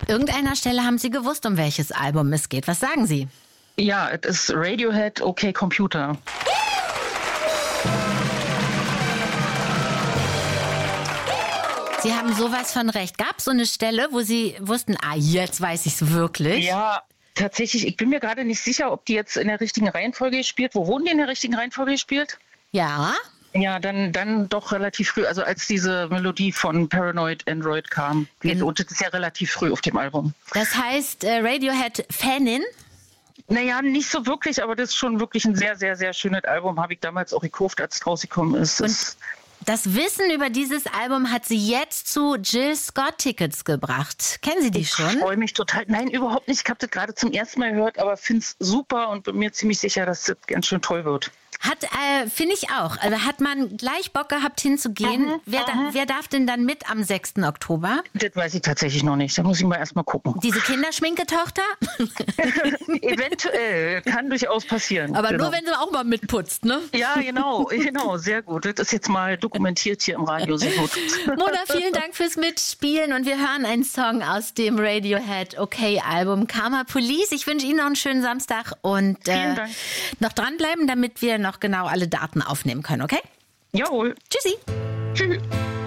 irgendeiner Stelle haben Sie gewusst, um welches Album es geht. Was sagen Sie? Ja, es ist Radiohead, Okay Computer. Sie haben sowas von recht. Gab es so eine Stelle, wo Sie wussten, jetzt weiß ich es wirklich? Ja, tatsächlich. Ich bin mir gerade nicht sicher, ob die jetzt in der richtigen Reihenfolge gespielt. Wo wurden die in der richtigen Reihenfolge gespielt? Ja. Ja, dann doch relativ früh. Also als diese Melodie von Paranoid Android kam. Und das ist ja relativ früh auf dem Album. Das heißt, Radiohead-Fanin? Naja, nicht so wirklich, aber das ist schon wirklich ein sehr, sehr, sehr schönes Album. Habe ich damals auch gekauft, als es rausgekommen ist. Und das Wissen über dieses Album hat Sie jetzt zu Jill Scott Tickets gebracht. Kennen Sie die schon? Ich freue mich total. Nein, überhaupt nicht. Ich habe das gerade zum ersten Mal gehört, aber finde es super und bin mir ziemlich sicher, dass das ganz schön toll wird. Finde ich auch. Also hat man gleich Bock gehabt hinzugehen. Wer darf denn dann mit am 6. Oktober? Das weiß ich tatsächlich noch nicht. Da muss ich mal erst mal gucken. Diese Kinderschminketochter? Eventuell. Kann durchaus passieren. Aber nur, wenn sie auch mal mitputzt, ne? Ja, genau. Sehr gut. Das ist jetzt mal dokumentiert hier im Radio. Sehr gut. Mona, vielen Dank fürs Mitspielen und wir hören einen Song aus dem Radiohead Okay-Album Karma Police. Ich wünsche Ihnen noch einen schönen Samstag und vielen Dank. Noch dranbleiben, damit wir noch genau alle Daten aufnehmen können, okay? Jawohl. Tschüssi. Tschüss.